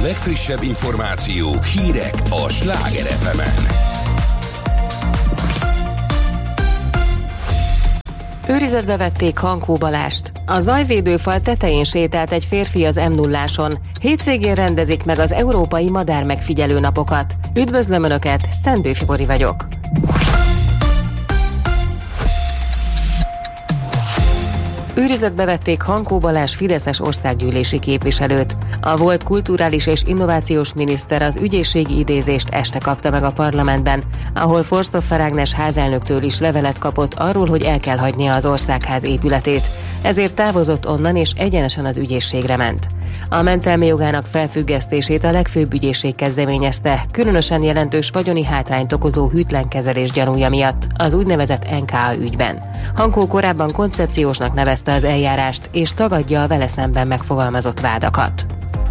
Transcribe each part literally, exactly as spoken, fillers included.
legfrissebb információk, hírek a Sláger ef emen. Őrizetbe vették Hankó Balást. A zajvédőfal tetején sétált egy férfi az em nulláson. Hétvégén rendezik meg az Európai Madár Megfigyelő Napokat. Üdvözlöm Önöket, Szendő Fibori vagyok. Őrizetbe vették Hankó Balázs fideszes országgyűlési képviselőt. A volt kulturális és innovációs miniszter az ügyészségi idézést este kapta meg a parlamentben, ahol Forsztoffer Ágnes házelnöktől is levelet kapott arról, hogy el kell hagynia az országház épületét. Ezért távozott onnan és egyenesen az ügyészségre ment. A mentelmi jogának felfüggesztését a legfőbb ügyészség kezdeményezte, különösen jelentős vagyoni hátrányt okozó hűtlen kezelés gyanúja miatt, az úgynevezett en ká á ügyben. Hankó korábban koncepciósnak nevezte az eljárást, és tagadja a vele szemben megfogalmazott vádakat.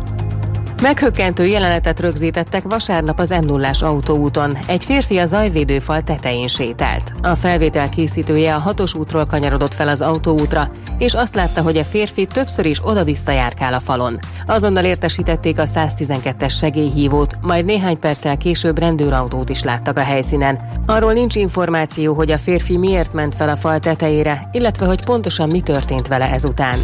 Meghökkentő jelenetet rögzítettek vasárnap az em nullás autóúton. Egy férfi a zajvédőfal tetején sétált. A felvétel készítője a hatos útról kanyarodott fel az autóútra, és azt látta, hogy a férfi többször is oda-vissza járkál a falon. Azonnal értesítették a száztizenkettes segélyhívót, majd néhány perccel később rendőrautót is láttak a helyszínen. Arról nincs információ, hogy a férfi miért ment fel a fal tetejére, illetve hogy pontosan mi történt vele ezután.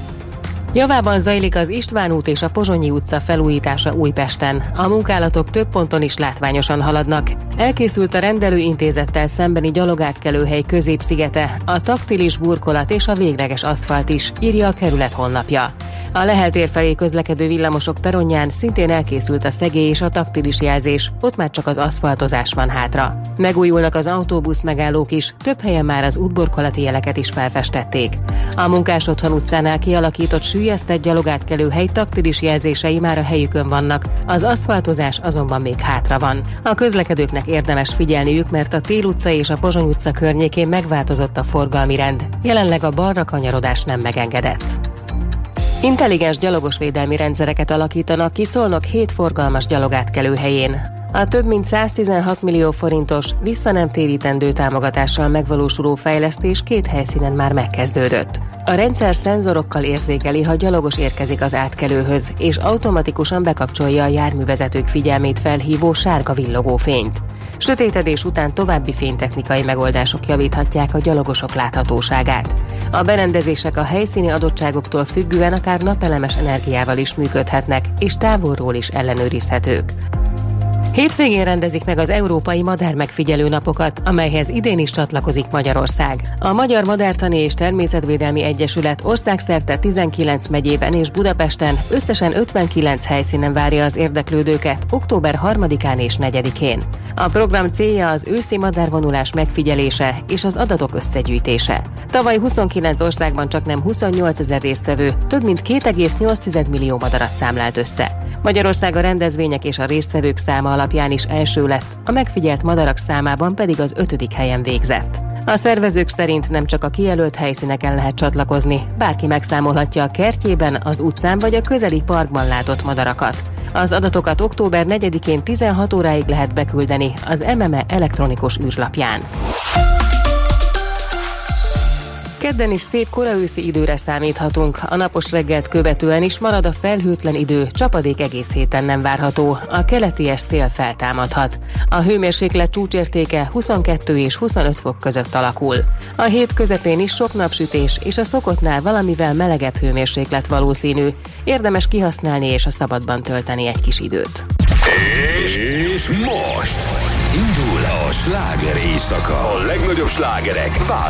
Javában zajlik az István út és a Pozsonyi utca felújítása Újpesten. A munkálatok több ponton is látványosan haladnak. Elkészült a rendelőintézettel szembeni gyalogátkelőhely középszigete, a taktilis burkolat és a végleges aszfalt is, írja a kerület honlapja. A Lehel tér felé közlekedő villamosok peronján szintén elkészült a szegély és a taktilis jelzés, ott már csak az aszfaltozás van hátra. Megújulnak az autóbusz megállók is, több helyen már az útburkolati jeleket is felfestették. A Munkás Otthon utcánál kialakított süllyesztett gyalogátkelőhely taktilis jelzései már a helyükön vannak, az aszfaltozás azonban még hátra van. A közlekedőknek érdemes figyelniük, mert a Tél utca és a Pozsony utca környékén megváltozott a forgalmi rend. Jelenleg a balra kanyarodás nem megengedett. Intelligens gyalogosvédelmi rendszereket alakítanak ki Szolnok hét forgalmas gyalogátkelőhelyén. A több mint száztizenhat millió forintos, visszanemtérítendő támogatással megvalósuló fejlesztés két helyszínen már megkezdődött. A rendszer szenzorokkal érzékeli, ha gyalogos érkezik az átkelőhöz, és automatikusan bekapcsolja a járművezetők figyelmét felhívó sárga villogó fényt. Sötétedés után további fénytechnikai megoldások javíthatják a gyalogosok láthatóságát. A berendezések a helyszíni adottságoktól függően akár napelemes energiával is működhetnek, és távolról is ellenőrizhetők. Hétvégén rendezik meg az Európai Madár Megfigyelő Napokat, amelyhez idén is csatlakozik Magyarország. A Magyar Madártani és Természetvédelmi Egyesület országszerte tizenkilenc megyében és Budapesten összesen ötvenkilenc helyszínen várja az érdeklődőket október harmadikán és negyedikén. A program célja az őszi madárvonulás megfigyelése és az adatok összegyűjtése. Tavaly huszonkilenc országban csaknem huszonnyolcezer résztvevő több mint két egész nyolc millió madarat számlált össze. Magyarország a rendezvények és a résztvevők száma alapján is első lett, a megfigyelt madarak számában pedig az ötödik helyen végzett. A szervezők szerint nem csak a kijelölt helyszíneken lehet csatlakozni, bárki megszámolhatja a kertjében, az utcán vagy a közeli parkban látott madarakat. Az adatokat október negyedikén tizenhat óráig lehet beküldeni az em em e elektronikus űrlapján. Kedden is szép koraőszi időre számíthatunk. A napos reggelt követően is marad a felhőtlen idő, csapadék egész héten nem várható. A keleties szél feltámadhat. A hőmérséklet csúcsértéke huszonkettő és huszonöt fok között alakul. A hét közepén is sok napsütés és a szokottnál valamivel melegebb hőmérséklet valószínű. Érdemes kihasználni és a szabadban tölteni egy kis időt. És most indul a sláger éjszaka. A legnagyobb slágerek